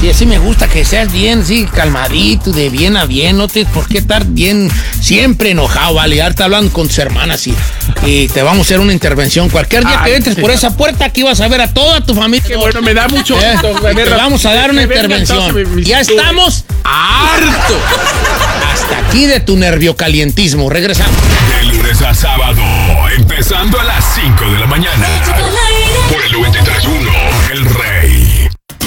Y así me gusta que seas bien, sí, calmadito, de bien a bien. No tienes por qué estar bien, siempre enojado, ¿vale? Ahorita hablando con tus hermanas y te vamos a hacer una intervención. Cualquier día que entres por esa puerta, aquí vas a ver a toda tu familia. Qué bueno, me da mucho gusto. Te vamos a dar una intervención. Ya estamos hartos. Hasta aquí de tu nerviocalientismo. Regresamos. De lunes a sábado, empezando a las 5 de la mañana. Por el 93.1, El Rey.